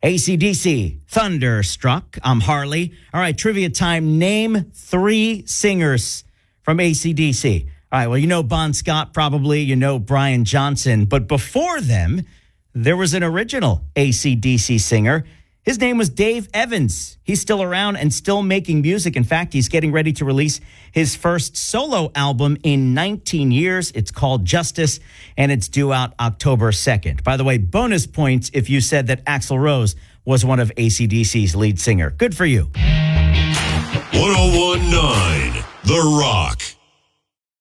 AC/DC, Thunderstruck. I'm Harley. All right, trivia time. Name 3 singers from AC/DC. All right, well, you know Bon Scott probably. You know Brian Johnson. But before them, there was an original AC/DC singer. His name was Dave Evans. He's still around and still making music. In fact, he's getting ready to release his first solo album in 19 years. It's called Justice, and it's due out October 2nd. By the way, bonus points if you said that Axl Rose was one of AC/DC's lead singer. Good for you. 101.9 The Rock.